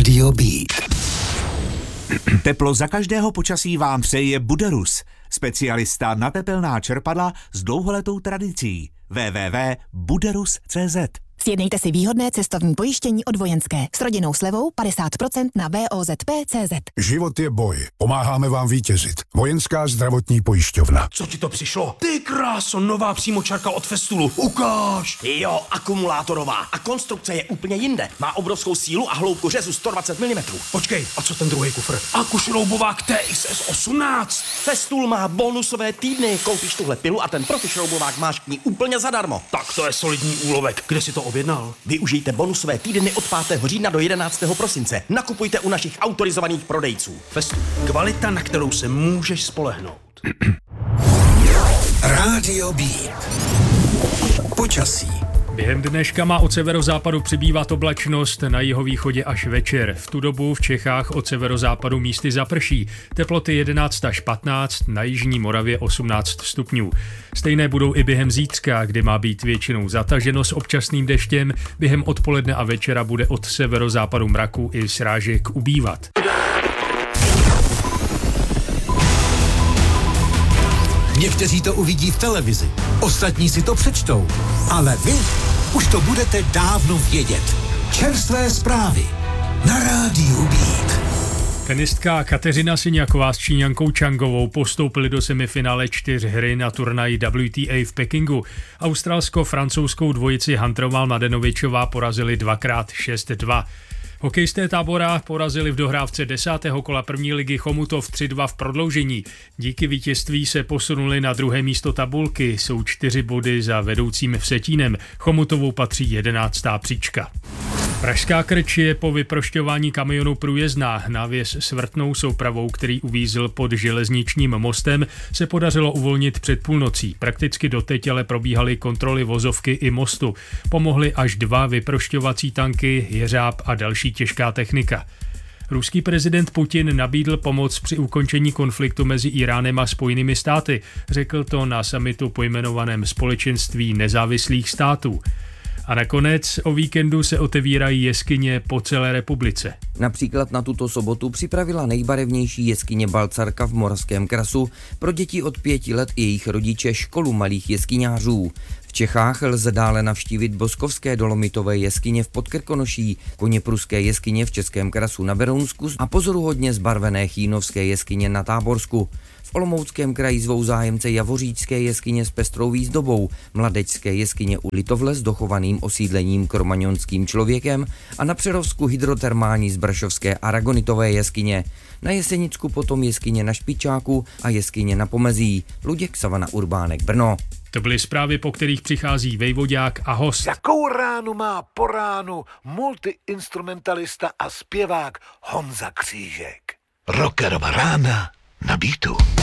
Rádio Beat. Teplo za každého počasí vám přeje Buderus, specialista na tepelná čerpadla s dlouholetou tradicí. www.buderus.cz. Sjednejte si výhodné cestovní pojištění od Vojenské s rodinnou slevou 50% na VOZP.cz. Život je boj. Pomáháme vám vítězit. Vojenská zdravotní pojišťovna. Co ti to přišlo? Ty kráso, nová přímočarka od Festulu. Ukáž! Jo, akumulátorová. A konstrukce je úplně jinde. Má obrovskou sílu a hloubku řezu 120 mm. Počkej, a co ten druhý kufr? Akušroubovák TXS 18. Festul má bonusové týdny. Koupíš tuhle pilu a ten profišroubovák máš k ní úplně zadarmo. Tak to je solidní úlovek. Kde si to objednal? Využijte bonusové týdny od 5. října do 11. prosince. Nakupujte u našich autorizovaných prodejců. Festu. Kvalita, na kterou se můžeš spolehnout. Rádio Beat. Počasí. Během dneška má od severozápadu přibývat oblačnost, na jihovýchodě až večer. V tu dobu v Čechách od severozápadu místy zaprší. Teploty 11 až 15, na jižní Moravě 18 stupňů. Stejné budou i během zítřka, kdy má být většinou zataženo s občasným deštěm. Během odpoledne a večera bude od severozápadu mraku i srážek ubývat. Někteří to uvidí v televizi, ostatní si to přečtou, ale vy už to budete dávno vědět. Čerstvé zprávy na Rádiu Beat. Tenistka Kateřina Syňaková s Číňankou Changovou postoupili do semifinále 4 hry na turnaji WTA v Pekingu. Australsko-francouzskou dvojici Hunterová-Mladenovičová porazili 2x 6-2. Hokejisté Tábora porazili v dohrávce 10. kola první ligy Chomutov 3-2 v prodloužení. Díky vítězství se posunuli na druhé místo tabulky, jsou 4 body za vedoucím Vsetínem. Chomutovou patří 11. příčka. Pražská Krč je po vyprošťování kamionu průjezdná. Návěs s vrtnou soupravou, který uvízl pod železničním mostem, se podařilo uvolnit před půlnocí. Prakticky doteď ale probíhaly kontroly vozovky i mostu. Pomohly až 2 vyprošťovací tanky, jeřáb a další těžká technika. Ruský prezident Putin nabídl pomoc při ukončení konfliktu mezi Iránem a Spojenými státy. Řekl to na summitu pojmenovaném Společenství nezávislých států. A nakonec o víkendu se otevírají jeskyně po celé republice. Například na tuto sobotu připravila nejbarevnější jeskyně Balcarka v Moravském krasu pro děti od 5 let i jejich rodiče školu malých jeskyňářů. V Čechách lze dále navštívit Boskovské dolomitové jeskyně v Podkrkonoší, Koněpruské jeskyně v Českém krasu na Berounsku a pozoruhodně zbarvené Chínovské jeskyně na Táborsku. V Olomouckém kraji zvou zájemce Javoříčské jeskyně s pestrou výzdobou, Mladečské jeskyně u Litovle s dochovaným osídlením kromaňonským člověkem a na Přerovsku hydrotermální zbrašovské aragonitové jeskyně. Na Jesenicku potom jeskyně na Špičáku a jeskyně na Pomezí. Luděk Savana Urbánek, Brno. To byly zprávy, po kterých přichází vejvodák a host. Jakou ránu má po ránu multiinstrumentalista a zpěvák Honza Křížek? Rockerova rána na Beatu.